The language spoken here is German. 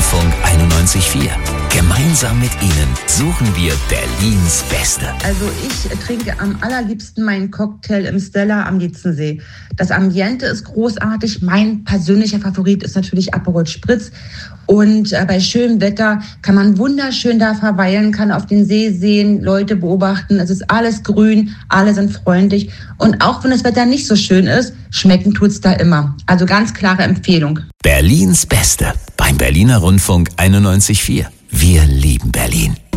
Rundfunk 91.4. Gemeinsam mit Ihnen suchen wir Berlins Beste. Also ich trinke am allerliebsten meinen Cocktail im Stella am Dietzensee. Das Ambiente ist großartig. Mein persönlicher Favorit ist natürlich Aperol Spritz. Und bei schönem Wetter kann man wunderschön da verweilen, kann auf den See sehen, Leute beobachten. Es ist alles grün, alle sind freundlich. Und auch wenn das Wetter nicht so schön ist, schmecken tut's da immer. Also ganz klare Empfehlung. Berlins Beste beim Berliner Rundfunk 91.4. Wir lieben Berlin.